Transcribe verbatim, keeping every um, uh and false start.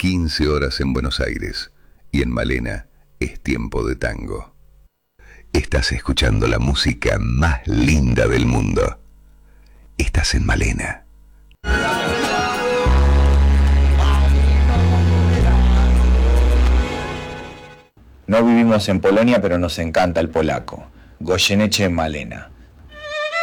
quince horas en Buenos Aires y en Malena es tiempo de tango. Estás escuchando la música más linda del mundo. Estás en Malena. No vivimos en Polonia, pero nos encanta el polaco. Goyeneche en Malena.